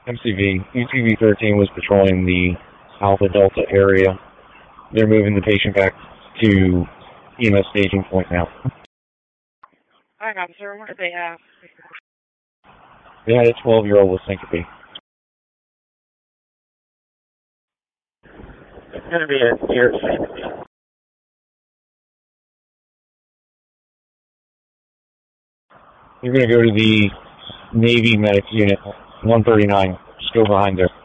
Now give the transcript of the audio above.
UTV 13 was patrolling the Alpha Delta area. They're moving the patient back to EMS staging point now. Alright, officer, what do they have? They had a 12-year-old with syncope. It's going to be a near syncope. You're going to go to the Navy medic unit, 139. Just go behind there.